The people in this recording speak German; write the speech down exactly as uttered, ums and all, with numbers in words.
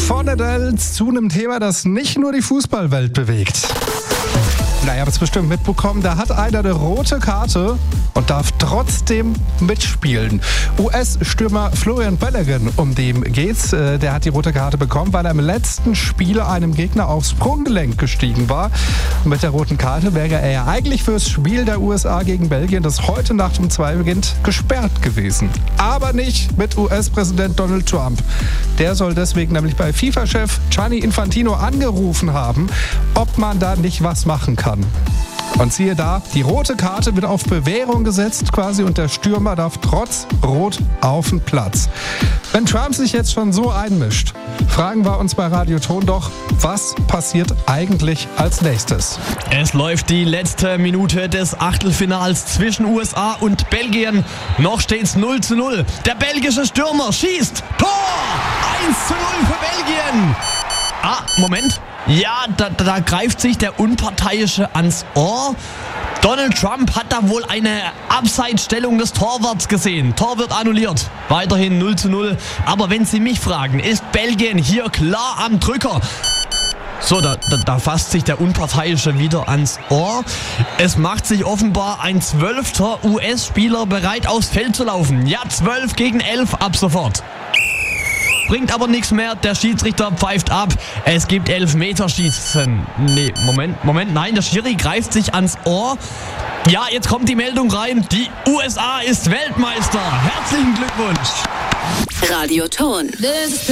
Von Adels zu einem Thema, das nicht nur die Fußballwelt bewegt. Naja, habt es bestimmt mitbekommen, da hat einer eine rote Karte und darf trotzdem mitspielen. U S-Stürmer Florian Balogun, um den geht's, der hat die rote Karte bekommen, weil er im letzten Spiel einem Gegner aufs Sprunggelenk gestiegen war. Und mit der roten Karte wäre er ja eigentlich fürs Spiel der U S A gegen Belgien, das heute Nacht um zwei beginnt, gesperrt gewesen. Aber nicht mit U S-Präsident Donald Trump. Der soll deswegen nämlich bei FIFA-Chef Gianni Infantino angerufen haben, ob man da nicht was machen kann. Und siehe da, die rote Karte wird auf Bewährung gesetzt quasi und der Stürmer darf trotz Rot auf den Platz. Wenn Trump sich jetzt schon so einmischt, fragen wir uns bei Radio Ton doch, was passiert eigentlich als nächstes? Es läuft die letzte Minute des Achtelfinals zwischen U S A und Belgien. Noch steht's null zu null. Der belgische Stürmer schießt. Tor! eins zu null für Belgien. Ah, Moment. Ja, da, da greift sich der Unparteiische ans Ohr. Donald Trump hat da wohl eine Abseitsstellung des Torwarts gesehen. Tor wird annulliert. Weiterhin null zu null. Aber wenn Sie mich fragen, ist Belgien hier klar am Drücker? So, da, da, da fasst sich der Unparteiische wieder ans Ohr. Es macht sich offenbar ein zwölfter U S-Spieler bereit, aufs Feld zu laufen. Ja, zwölf gegen elf ab sofort. Bringt aber nichts mehr, der Schiedsrichter pfeift ab. Es gibt Elfmeterschießen. Nee, Moment, Moment, nein, der Schiri greift sich ans Ohr. Ja, jetzt kommt die Meldung rein, die U S A ist Weltmeister. Herzlichen Glückwunsch. Radio Ton.